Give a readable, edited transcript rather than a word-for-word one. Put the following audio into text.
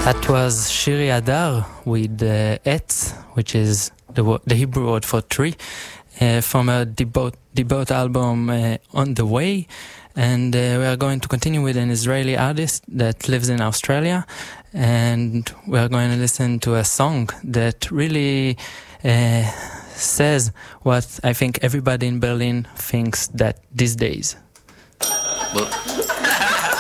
That was Shiri Adar with Etz, which is the Hebrew word for tree, from a debut album On the Way. And we are going to continue with an Israeli artist that lives in Australia. And we are going to listen to a song that really says what I think everybody in Berlin thinks that these days. Well.